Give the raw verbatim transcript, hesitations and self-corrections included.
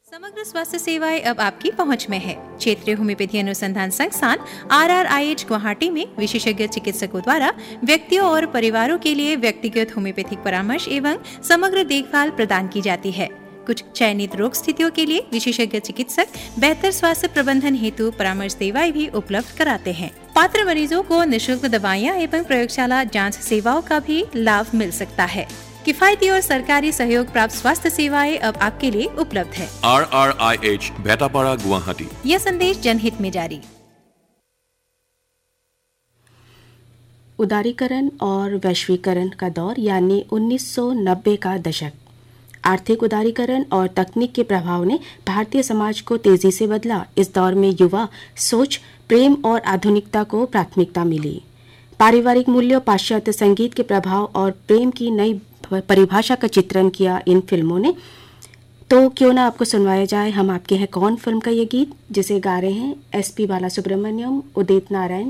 समग्र स्वास्थ्य सेवाएं अब आपकी पहुंच में है। क्षेत्रीय होम्योपैथी अनुसंधान संस्थान are are I H Guwahati में विशेषज्ञ चिकित्सकों द्वारा व्यक्तियों और परिवारों के लिए व्यक्तिगत होम्योपैथिक परामर्श एवं समग्र देखभाल प्रदान की जाती है। कुछ चयनित रोग स्थितियों के लिए विशेषज्ञ चिकित्सक बेहतर स्वास्थ्य प्रबंधन हेतु परामर्श सेवाएं भी उपलब्ध कराते हैं। पात्र मरीजों को निःशुल्क दवाइयाँ एवं प्रयोगशाला जांच सेवाओं का भी लाभ मिल सकता है। किफायती और सरकारी सहयोग प्राप्त स्वास्थ्य सेवाएं अब आपके लिए उपलब्ध है। Are are I H भेटापाड़ा Guwahati. यह संदेश जनहित में जारी। उदारीकरण और वैश्वीकरण का दौर यानी उन्नीस सौ नब्बे का दशक। आर्थिक उदारीकरण और तकनीक के प्रभाव ने भारतीय समाज को तेजी से बदला। इस दौर में युवा सोच, प्रेम और आधुनिकता को प्राथमिकता मिली। पारिवारिक मूल्यों, पाश्चात्य संगीत के प्रभाव और प्रेम की नई परिभाषा का चित्रण किया इन फिल्मों ने। तो क्यों ना आपको सुनवाया जाए हम आपके हैं कौन फिल्म का ये गीत, जिसे गा रहे हैं एस पी बालासुब्रमण्यम, उदित नारायण,